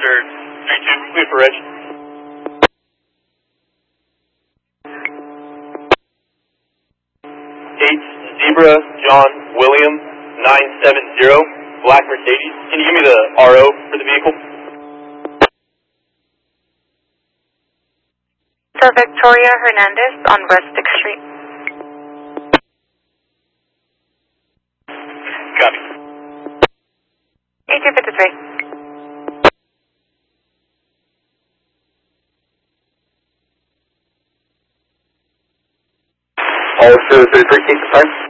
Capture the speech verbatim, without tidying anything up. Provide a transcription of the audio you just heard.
Roger, three two, clear for Reg. eight Zebra John William nine seven zero, black Mercedes. Can you give me the R O for the vehicle? For Victoria Hernandez on West sixth Street. Copy. A two fifty-three. All two thirty-three, keep the time.